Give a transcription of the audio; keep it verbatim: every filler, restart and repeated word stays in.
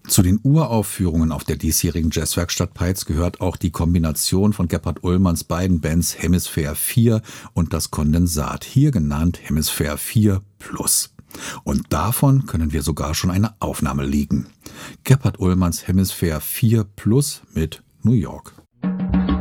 Zu den Uraufführungen auf der diesjährigen Jazzwerkstatt Peitz gehört auch die Kombination von Gebhard Ullmanns beiden Bands Hemisphäre vier und das Kondensat, hier genannt Hemisphäre vier Plus. Und davon können wir sogar schon eine Aufnahme liegen. Gebhard Ullmanns Hemisphäre vier Plus mit New York.